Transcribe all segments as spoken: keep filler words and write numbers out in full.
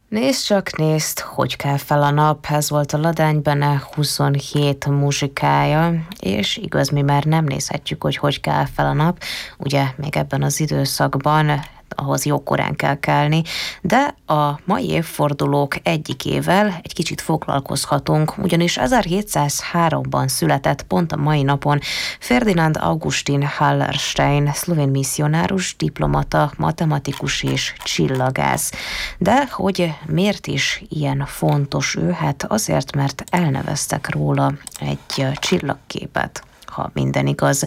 Nézd csak, nézd, hogy kell fel a nap, ez volt a Ladány Bene huszonhét muzsikája, és igaz, mi már nem nézhetjük, hogy hogy kell fel a nap, ugye még ebben az időszakban, ahhoz jókorán kell kelni, de a mai évfordulók egyikével egy kicsit foglalkozhatunk, ugyanis ezerhétszázháromban született pont a mai napon Ferdinand Augustin Hallerstein, szlovén misszionárus, diplomata, matematikus és csillagász. De hogy miért is ilyen fontos ő? Hát azért, mert elneveztek róla egy csillagképet, ha minden igaz,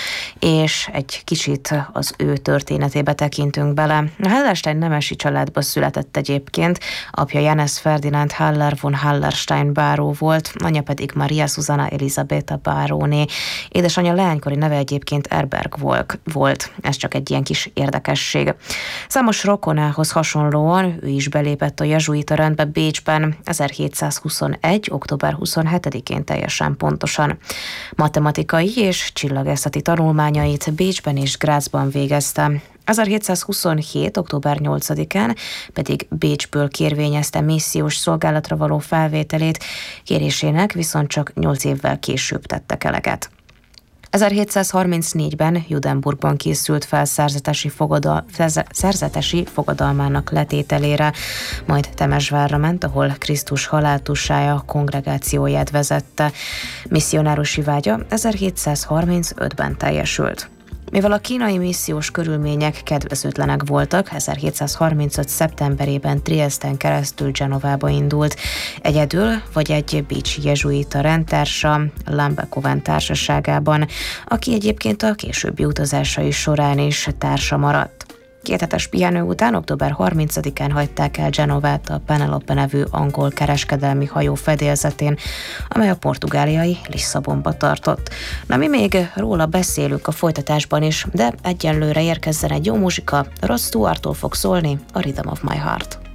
és egy kicsit az ő történetébe tekintünk bele. Hallerstein nemesi családba született egyébként, apja Johannes Ferdinand Haller von Hallerstein báró volt, anyja pedig Maria Susanna Elisabetta báróné. Édesanyja leánykori neve egyébként Erberg volt, ez csak egy ilyen kis érdekesség. Számos rokonához hasonlóan ő is belépett a jezsuita rendbe Bécsben ezerhétszázhuszonegy. október huszonhetedikén teljesen pontosan. Matematikai és csillagászati tanulmányait Bécsben és Grazban végezte. ezerhétszázhuszonhét. október nyolcadikán pedig Bécsből kérvényezte missziós szolgálatra való felvételét, kérésének viszont csak nyolc évvel később tettek eleget. ezerhétszázharmincnégyben Judenburgban készült fel szerzetesi, fogadal, szerzetesi fogadalmának letételére, majd Temesvárra ment, ahol Krisztus haláltusája kongregációját vezette. Misszionárusi vágya ezerhétszázharmincötben teljesült. Mivel a kínai missziós körülmények kedvezőtlenek voltak, ezerhétszázharmincöt. szeptemberében Triesten keresztül Genovába indult. Egyedül vagy egy bécsi jezsuita rendtársa, Lambekoven társaságában, aki egyébként a későbbi utazásai során is társa maradt. Két hetes pihenő után október harmincadikán hagyták el Genovát a Penelope nevű angol kereskedelmi hajó fedélzetén, amely a portugáliai Lisszabonba tartott. Na, mi még róla beszélünk a folytatásban is, de egyenlőre érkezzen egy jó muzsika, Rod Stewarttól fog szólni a Rhythm of My Heart.